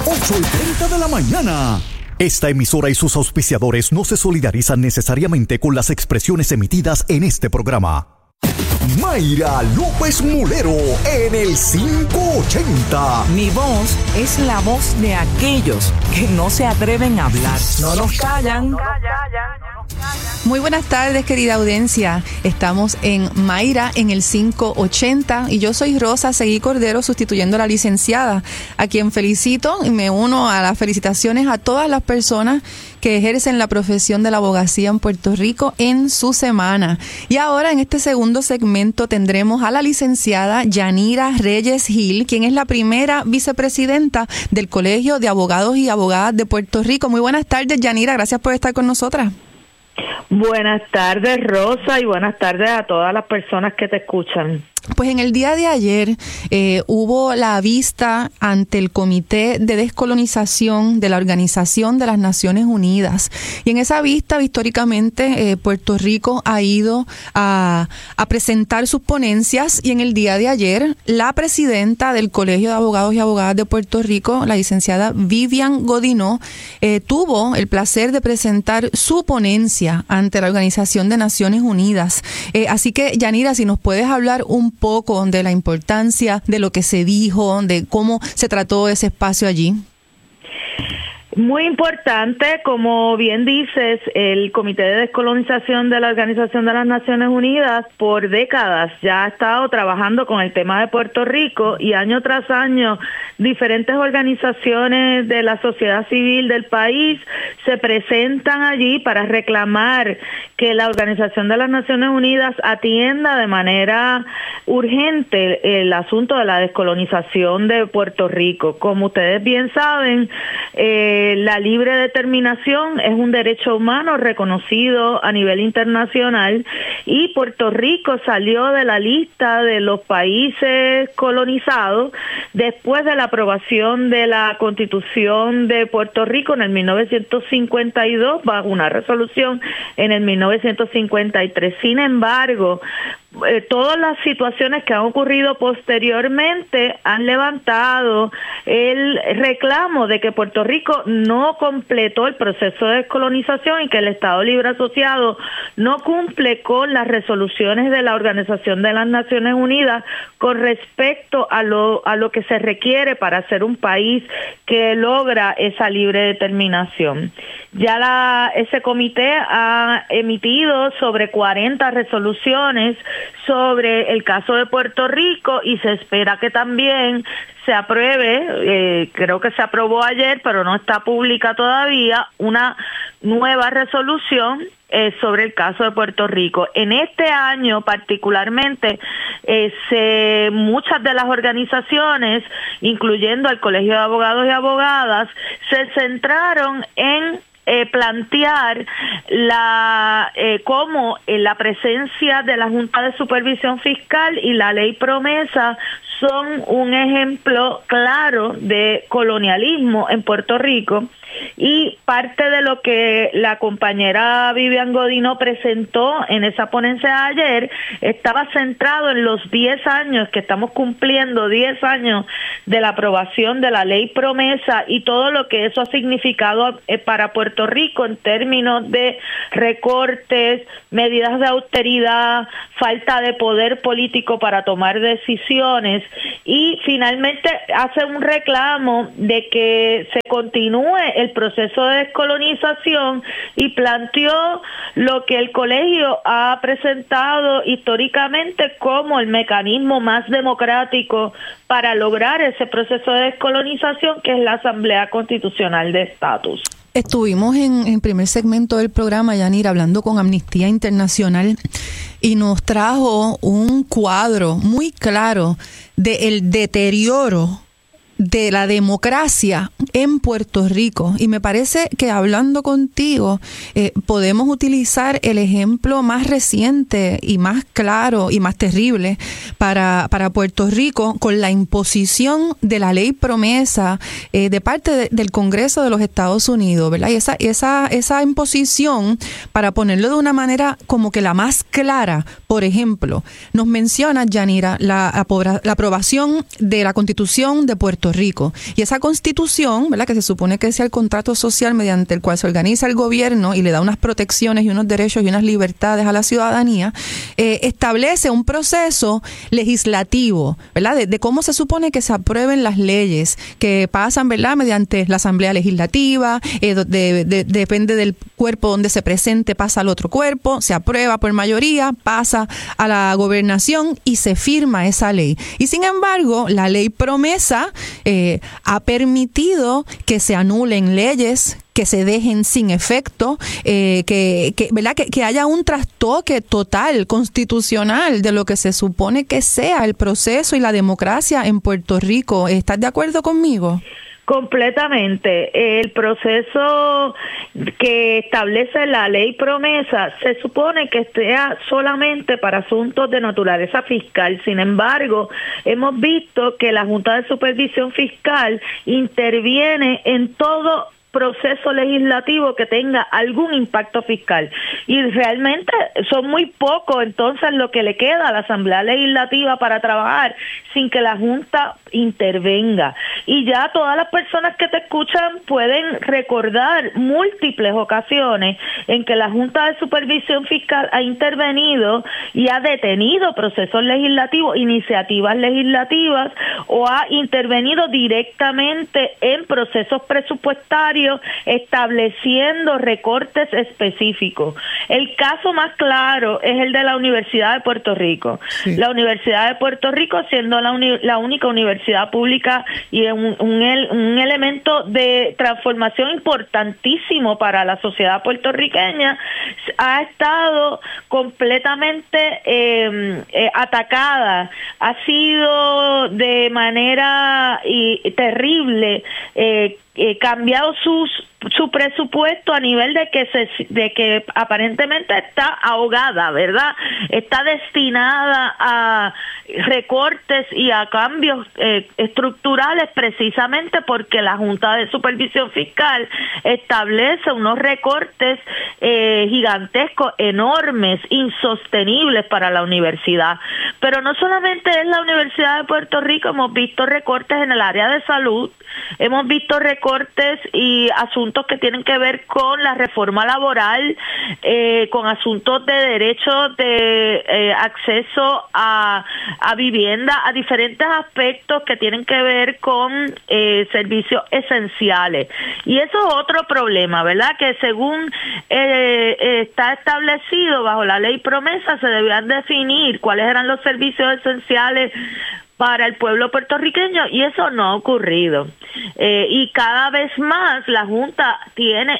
8:30 de la mañana. Esta emisora y sus auspiciadores no se solidarizan necesariamente con las expresiones emitidas en este programa. Mayra López Mulero en el 580. Mi voz es la voz de aquellos que no se atreven a hablar. No nos callan. Muy buenas tardes, querida audiencia. Estamos en Mayra en el 580 y yo soy Rosa Seguí Cordero, sustituyendo a la licenciada, a quien felicito y me uno a las felicitaciones a todas las personas que ejercen la profesión de la abogacía en Puerto Rico en su semana. Y ahora en este segundo segmento tendremos a la licenciada Yanira Reyes Gil, quien es la primera vicepresidenta del Colegio de Abogados y Abogadas de Puerto Rico. Muy buenas tardes, Yanira, gracias por estar con nosotras. Buenas tardes, Rosa, y buenas tardes a todas las personas que te escuchan. Pues en el día de ayer hubo la vista ante el Comité de Descolonización de la Organización de las Naciones Unidas. Y en esa vista, históricamente, Puerto Rico ha ido a presentar sus ponencias. Y en el día de ayer, la presidenta del Colegio de Abogados y Abogadas de Puerto Rico, la licenciada Vivian Godinó, tuvo el placer de presentar su ponencia ante la Organización de Naciones Unidas. Así que, Yanira, si nos puedes hablar un poco de la importancia de lo que se dijo, de cómo se trató ese espacio allí. Muy importante, como bien dices, el Comité de Descolonización de la Organización de las Naciones Unidas por décadas ya ha estado trabajando con el tema de Puerto Rico y año tras año diferentes organizaciones de la sociedad civil del país se presentan allí para reclamar que la Organización de las Naciones Unidas atienda de manera urgente el asunto de la descolonización de Puerto Rico. Como ustedes bien saben, la libre determinación es un derecho humano reconocido a nivel internacional y Puerto Rico salió de la lista de los países colonizados después de la aprobación de la Constitución de Puerto Rico en el 1952 bajo una resolución en el 1953. Sin embargo, todas las situaciones que han ocurrido posteriormente han levantado el reclamo de que Puerto Rico no completó el proceso de descolonización y que el Estado Libre Asociado no cumple con las resoluciones de la Organización de las Naciones Unidas con respecto a lo que se requiere para ser un país que logra esa libre determinación. Ya ese comité ha emitido sobre 40 resoluciones sobre el caso de Puerto Rico y se espera que también se apruebe, creo que se aprobó ayer, pero no está pública todavía, una nueva resolución sobre el caso de Puerto Rico. En este año particularmente, muchas de las organizaciones, incluyendo el Colegio de Abogados y Abogadas, se centraron en plantear cómo la presencia de la Junta de Supervisión Fiscal y la Ley Promesa son un ejemplo claro de colonialismo en Puerto Rico. Y parte de lo que la compañera Vivian Godinó presentó en esa ponencia de ayer estaba centrado en los 10 años que estamos cumpliendo, 10 años de la aprobación de la Ley Promesa y todo lo que eso ha significado para Puerto Rico en términos de recortes, medidas de austeridad, falta de poder político para tomar decisiones y finalmente hace un reclamo de que se continúe el proceso de descolonización y planteó lo que el colegio ha presentado históricamente como el mecanismo más democrático para lograr ese proceso de descolonización, que es la Asamblea Constitucional de Estatus. Estuvimos en el primer segmento del programa, Yanira, hablando con Amnistía Internacional y nos trajo un cuadro muy claro del deterioro de la democracia en Puerto Rico. Y me parece que hablando contigo podemos utilizar el ejemplo más reciente y más claro y más terrible para Puerto Rico con la imposición de la Ley Promesa de parte del Congreso de los Estados Unidos, ¿verdad? Y esa imposición, para ponerlo de una manera como que la más clara, por ejemplo, nos menciona, Yanira, la aprobación de la Constitución de Puerto Puerto Rico. Y esa Constitución, ¿verdad?, que se supone que sea el contrato social mediante el cual se organiza el gobierno y le da unas protecciones y unos derechos y unas libertades a la ciudadanía, establece un proceso legislativo, ¿verdad?, de cómo se supone que se aprueben las leyes que pasan, ¿verdad?, mediante la Asamblea Legislativa, depende del cuerpo donde se presente, pasa al otro cuerpo, se aprueba por mayoría, pasa a la gobernación y se firma esa ley. Y sin embargo, la ley promesa ha permitido que se anulen leyes, que se dejen sin efecto, ¿verdad?, que haya un trastoque total constitucional de lo que se supone que sea el proceso y la democracia en Puerto Rico. ¿Estás de acuerdo conmigo? Completamente. El proceso que establece la ley promesa se supone que sea solamente para asuntos de naturaleza fiscal. Sin embargo, hemos visto que la Junta de Supervisión Fiscal interviene en todo proceso legislativo que tenga algún impacto fiscal, y realmente son muy pocos entonces lo que le queda a la Asamblea Legislativa para trabajar sin que la Junta intervenga. Y ya todas las personas que te escuchan pueden recordar múltiples ocasiones en que la Junta de Supervisión Fiscal ha intervenido y ha detenido procesos legislativos, iniciativas legislativas, o ha intervenido directamente en procesos presupuestarios estableciendo recortes específicos. El caso más claro es el de la Universidad de Puerto Rico. Sí. La Universidad de Puerto Rico, siendo la única universidad pública y un elemento de transformación importantísimo para la sociedad puertorriqueña, ha estado completamente atacada. Ha sido de manera terrible cambiado su presupuesto a nivel de que aparentemente está ahogada, ¿verdad? Está destinada a recortes y a cambios estructurales, precisamente porque la Junta de Supervisión Fiscal establece unos recortes gigantescos, enormes, insostenibles para la universidad. Pero no solamente es la Universidad de Puerto Rico, hemos visto recortes en el área de salud, hemos visto recortes y asuntos que tienen que ver con la reforma laboral, con asuntos de derechos de acceso a vivienda, a diferentes aspectos que tienen que ver con servicios esenciales. Y eso es otro problema, ¿verdad?, que según está establecido bajo la ley promesa, se debían definir cuáles eran los servicios esenciales para el pueblo puertorriqueño, y eso no ha ocurrido. Y cada vez más la Junta tiene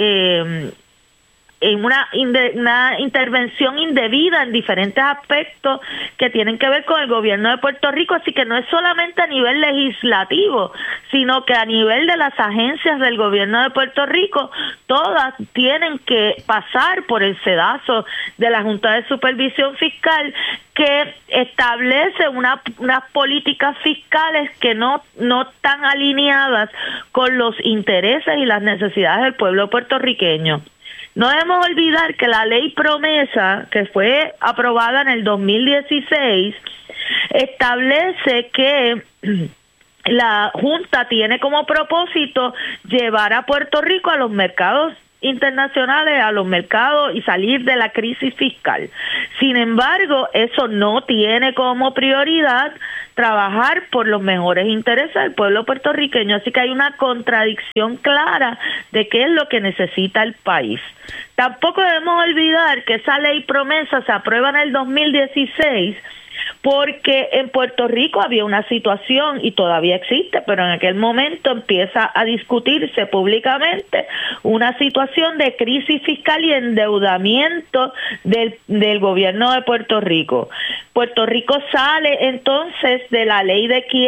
una intervención indebida en diferentes aspectos que tienen que ver con el gobierno de Puerto Rico, así que no es solamente a nivel legislativo, sino que a nivel de las agencias del gobierno de Puerto Rico, todas tienen que pasar por el sedazo de la Junta de Supervisión Fiscal, que establece unas políticas fiscales que no están alineadas con los intereses y las necesidades del pueblo puertorriqueño. No debemos olvidar que la ley promesa, que fue aprobada en el 2016, establece que la Junta tiene como propósito llevar a Puerto Rico a los mercados internacionales, a los mercados, y salir de la crisis fiscal. Sin embargo, eso no tiene como prioridad trabajar por los mejores intereses del pueblo puertorriqueño, así que hay una contradicción clara de qué es lo que necesita el país. Tampoco debemos olvidar que esa ley promesa se aprueba en el 2016 porque en Puerto Rico había una situación, y todavía existe, pero en aquel momento empieza a discutirse públicamente una situación de crisis fiscal y endeudamiento del gobierno de Puerto Rico. Puerto Rico sale entonces de la ley de quiebra